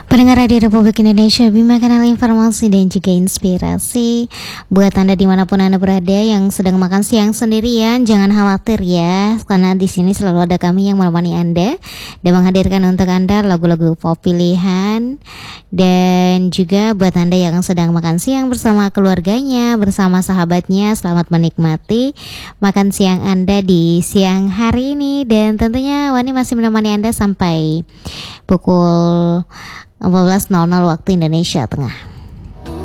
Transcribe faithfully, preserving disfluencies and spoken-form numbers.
Pendengar Radio Republik Indonesia, Bima Kanal Informasi dan juga Inspirasi. Buat Anda dimanapun Anda berada yang sedang makan siang sendirian, jangan khawatir ya, karena di sini selalu ada kami yang menemani Anda dan menghadirkan untuk Anda lagu-lagu pop pilihan. Dan juga buat Anda yang sedang makan siang bersama keluarganya, bersama sahabatnya, selamat menikmati makan siang Anda di siang hari ini. Dan tentunya Wani masih menemani Anda sampai pukul empat belas nol nol waktu Indonesia Tengah.